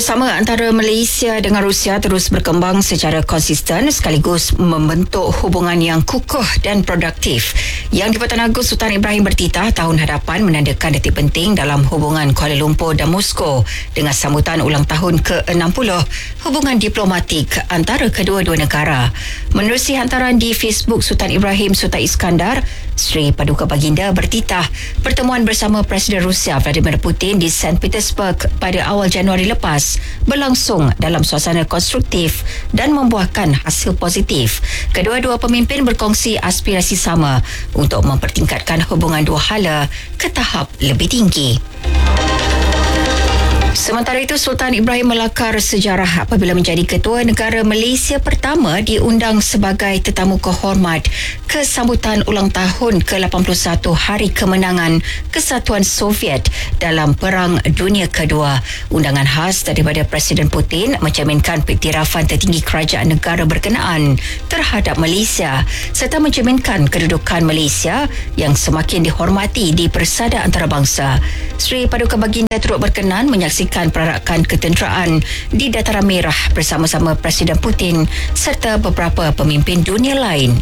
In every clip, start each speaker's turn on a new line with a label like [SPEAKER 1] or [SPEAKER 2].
[SPEAKER 1] Kerjasama antara Malaysia dengan Rusia terus berkembang secara konsisten sekaligus membentuk hubungan yang kukuh dan produktif. Yang di-Pertuan Agong Sultan Ibrahim bertitah tahun hadapan menandakan detik penting dalam hubungan Kuala Lumpur dan Moskow dengan sambutan ulang tahun ke-60 hubungan diplomatik antara kedua-dua negara. Menerusi hantaran di Facebook Sultan Ibrahim Sultan Iskandar, Sri Paduka Baginda bertitah pertemuan bersama Presiden Rusia Vladimir Putin di St. Petersburg pada awal Januari lepas berlangsung dalam suasana konstruktif dan membuahkan hasil positif. Kedua-dua pemimpin berkongsi aspirasi sama untuk mempertingkatkan hubungan dua hala ke tahap lebih tinggi. Sementara itu, Sultan Ibrahim melakar sejarah apabila menjadi ketua negara Malaysia pertama diundang sebagai tetamu kehormat ke sambutan ulang tahun ke-81 Hari Kemenangan Kesatuan Soviet dalam Perang Dunia Kedua. Undangan khas daripada Presiden Putin mencerminkan pengiktirafan tertinggi kerajaan negara berkenaan terhadap Malaysia serta mencerminkan kedudukan Malaysia yang semakin dihormati di persada antarabangsa. Sri Paduka Baginda turut berkenan menyaksikan perarakan ketenteraan di Dataran Merah bersama-sama Presiden Putin serta beberapa pemimpin dunia lain.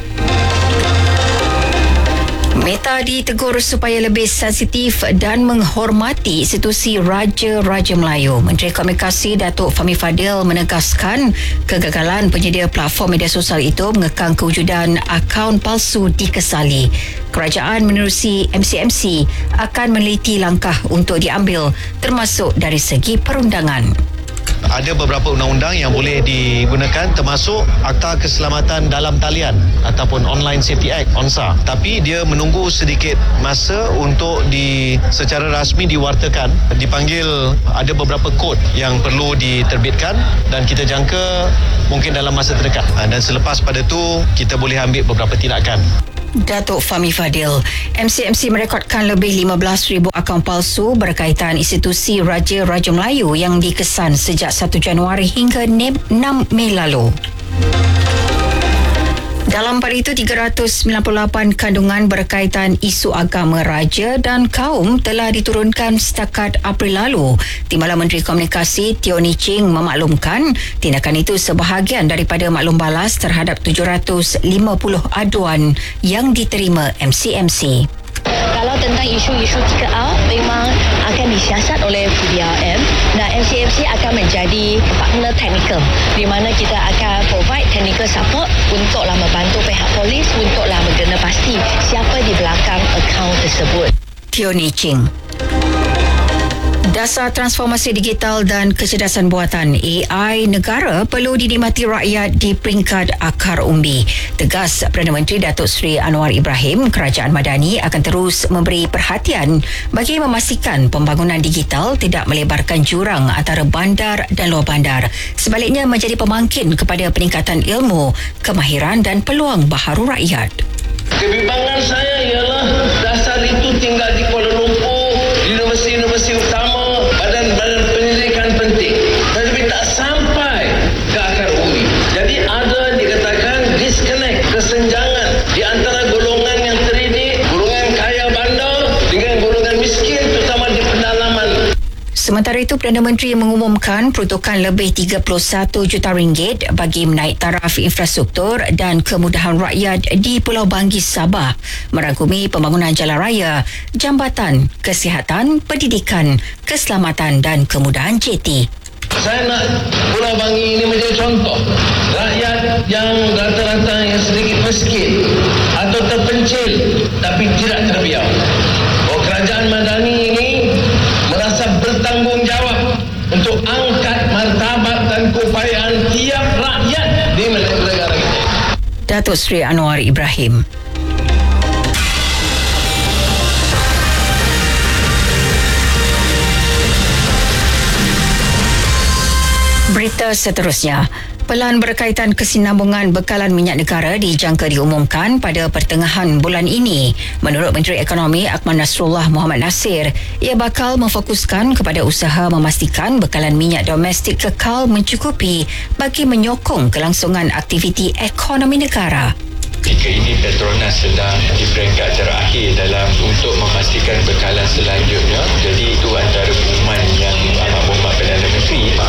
[SPEAKER 1] Meta ditegur supaya lebih sensitif dan menghormati institusi Raja-Raja Melayu. Menteri Komunikasi Datuk Fahmi Fadil menegaskan kegagalan penyedia platform media sosial itu mengekang kewujudan akaun palsu dikesali. Kerajaan menerusi MCMC akan meneliti langkah untuk diambil termasuk dari segi perundangan.
[SPEAKER 2] Ada beberapa undang-undang yang boleh digunakan termasuk Akta Keselamatan Dalam Talian ataupun Online Safety Act ONSA, tapi dia menunggu sedikit masa untuk secara rasmi diwartakan. Dipanggil ada beberapa kod yang perlu diterbitkan dan kita jangka mungkin dalam masa terdekat, dan selepas pada tu kita boleh ambil beberapa tindakan.
[SPEAKER 1] Datuk Fahmi Fadil, MCMC merekodkan lebih 15,000 akaun palsu berkaitan institusi Raja-Raja Melayu yang dikesan sejak 1 Januari hingga 6 Mei lalu. Dalam pada itu, 398 kandungan berkaitan isu agama raja dan kaum telah diturunkan setakat April lalu. Timbalan Menteri Komunikasi Teo Ni Ching memaklumkan tindakan itu sebahagian daripada maklum balas terhadap 750 aduan yang diterima MCMC.
[SPEAKER 3] Kalau tentang isu-isu 3A memang akan disiasat oleh PDRM dan MCMC akan menjadi partner teknikal di mana kita akan provide technical support untuklah membantu pihak polis untuklah mengenal pasti siapa di belakang akaun tersebut.
[SPEAKER 1] Teo Ni Ching. Dasar transformasi digital dan kecerdasan buatan AI negara perlu dinikmati rakyat di peringkat akar umbi. Tegas Perdana Menteri Datuk Seri Anwar Ibrahim, Kerajaan Madani akan terus memberi perhatian bagi memastikan pembangunan digital tidak melebarkan jurang antara bandar dan luar bandar. Sebaliknya menjadi pemangkin kepada peningkatan ilmu, kemahiran dan peluang baharu rakyat.
[SPEAKER 4] Kebimbangan saya ialah dasar itu tinggal di Kuala Lumpur, di universiti-universiti utama, badan-badan penyelidikan penting, tetapi tak sampai ke akar umbi. Jadi ada dikatakan disconnect, kesenjangan di antara golongan yang terdidik, golongan kaya bandar dengan golongan miskin, terutama di pedalaman.
[SPEAKER 1] Sementara itu, Perdana Menteri mengumumkan peruntukan lebih 31 juta ringgit bagi menaik taraf infrastruktur dan kemudahan rakyat di Pulau Bangis, Sabah, merangkumi pembangunan jalan raya, jambatan, kesihatan, pendidikan, keselamatan dan kemudahan JT.
[SPEAKER 4] Saya nak Pulau Bangi ini menjadi contoh rakyat yang rata-rata yang sedikit miskin atau terpencil tapi tidak terbiar. Kerajaan Madani ini merasa bertanggungjawab untuk angkat martabat dan keupayaan tiap rakyat di negara kita.
[SPEAKER 1] Datuk Seri Anwar Ibrahim. Berita seterusnya. Pelan berkaitan kesinambungan bekalan minyak negara dijangka diumumkan pada pertengahan bulan ini. Menurut Menteri Ekonomi Akmal Nasrullah Muhammad Nasir, ia bakal memfokuskan kepada usaha memastikan bekalan minyak domestik kekal mencukupi bagi menyokong kelangsungan aktiviti ekonomi negara.
[SPEAKER 5] Ketika ini Petronas sedang di peringkat terakhir dalam untuk memastikan bekalan selanjutnya. Jadi itu antara pengumuman yang amat berhormat Perdana Menteri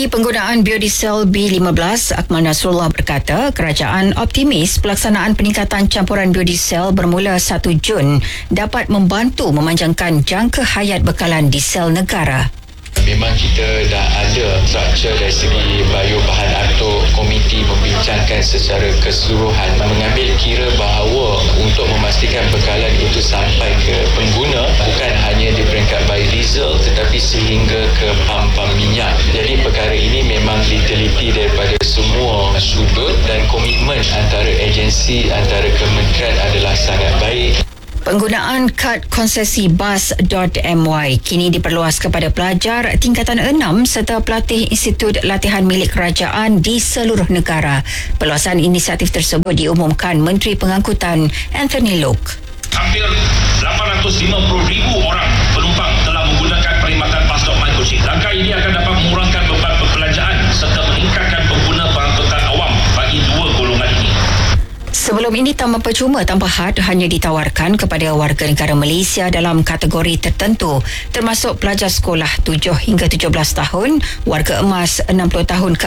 [SPEAKER 1] Menteri Penggunaan Biodiesel B15 Akmal Nasrullah berkata kerajaan optimis pelaksanaan peningkatan campuran biodiesel bermula 1 Jun dapat membantu memanjangkan jangka hayat bekalan diesel negara.
[SPEAKER 5] Memang kita dah ada struktur dari segi bahan atur komiti membincangkan secara keseluruhan, mengambil kira bahawa untuk memastikan bekalan itu sampai ke pengguna bukan hanya di peringkat biodiesel tetapi sehingga ke pam-pam minyak. Jadi perkara ini memang diteliti daripada semua sudut dan komitmen antara agensi, antara kementerian adalah sangat baik.
[SPEAKER 1] Penggunaan kad konsesi bas.my kini diperluas kepada pelajar tingkatan 6 serta pelatih institut latihan milik kerajaan di seluruh negara. Perluasan inisiatif tersebut diumumkan Menteri Pengangkutan Anthony Locke.
[SPEAKER 6] Hampir 850,000 orang penumpang telah menggunakan perkhidmatan bas.my Kochi. Langkah ini akan dapat mengurangkan beban perbelanjaan serta meningkatkan pengguna pengangkutan awam bagi dua golongan ini.
[SPEAKER 1] Sebelum ini, tambang percuma tanpa had hanya ditawarkan kepada warga negara Malaysia dalam kategori tertentu, termasuk pelajar sekolah 7 hingga 17 tahun, warga emas 60 tahun ke